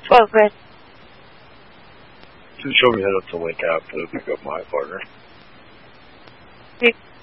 Well, Chris. Show me how to link out to pick up my partner.